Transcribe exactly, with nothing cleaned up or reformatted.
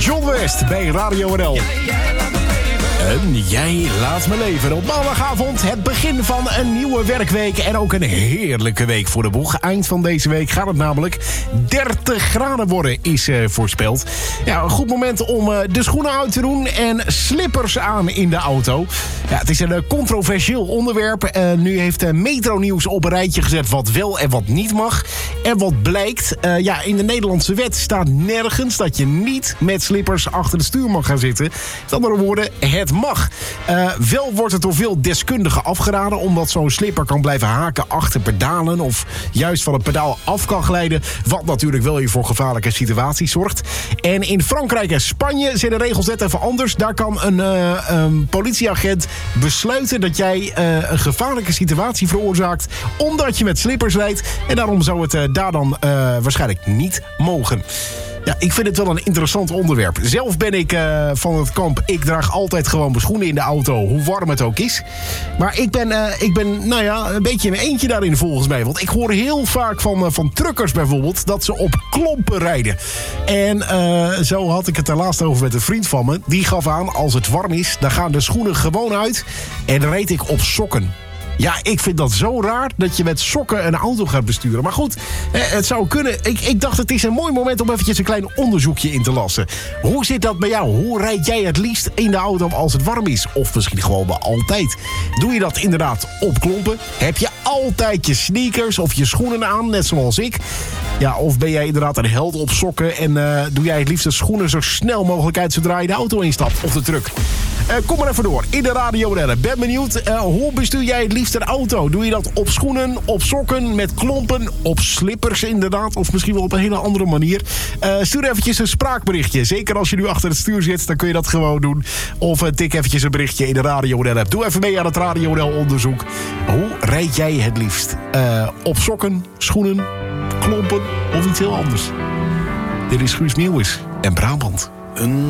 John West bij Radio R L. En jij laat me leven. Op maandagavond het begin van een nieuwe werkweek. En ook een heerlijke week voor de boeg. Eind van deze week gaat het namelijk dertig graden worden, is uh, voorspeld. Ja, een goed moment om uh, de schoenen uit te doen en slippers aan in de auto. Ja, het is een uh, controversieel onderwerp. Uh, nu heeft uh, Metro Nieuws op een rijtje gezet wat wel en wat niet mag. En wat blijkt, uh, ja, in de Nederlandse wet staat nergens dat je niet met slippers achter het stuur mag gaan zitten. Met andere woorden, het mag. Uh, wel wordt het door veel deskundigen afgeraden, omdat zo'n slipper kan blijven haken achter pedalen of juist van het pedaal af kan glijden, wat natuurlijk wel weer voor gevaarlijke situaties zorgt. En in Frankrijk en Spanje zijn de regels net even anders. Daar kan een, uh, een politieagent besluiten dat jij uh, een gevaarlijke situatie veroorzaakt omdat je met slippers rijdt. En daarom zou het uh, daar dan uh, waarschijnlijk niet mogen. Ja, ik vind het wel een interessant onderwerp. Zelf ben ik uh, van het kamp, ik draag altijd gewoon mijn schoenen in de auto, hoe warm het ook is. Maar ik ben, uh, ik ben nou ja, een beetje in mijn eentje daarin volgens mij. Want ik hoor heel vaak van, uh, van truckers bijvoorbeeld dat ze op klompen rijden. En uh, zo had ik het er laatst over met een vriend van me. Die gaf aan, als het warm is, dan gaan de schoenen gewoon uit en dan reed ik op sokken. Ja, ik vind dat zo raar dat je met sokken een auto gaat besturen. Maar goed, het zou kunnen. Ik, ik dacht, het is een mooi moment om eventjes een klein onderzoekje in te lassen. Hoe zit dat bij jou? Hoe rijd jij het liefst in de auto als het warm is? Of misschien gewoon wel altijd. Doe je dat inderdaad op klompen? Heb je altijd je sneakers of je schoenen aan, net zoals ik? Ja, of ben jij inderdaad een held op sokken en uh, doe jij het liefst de schoenen zo snel mogelijk uit zodra je de auto instapt of de truck? Uh, kom maar even door in de Radio R L. Ben benieuwd, uh, hoe bestuur jij het liefst een auto? Doe je dat op schoenen, op sokken, met klompen, op slippers inderdaad, of misschien wel op een hele andere manier? Uh, stuur eventjes een spraakberichtje. Zeker als je nu achter het stuur zit, dan kun je dat gewoon doen. Of uh, tik eventjes een berichtje in de Radio R L. Doe even mee aan het Radio R L onderzoek. Hoe rijd jij het liefst? Uh, op sokken, schoenen, klompen of iets heel anders? Dit is Guus Meeuwis en Brabant. Een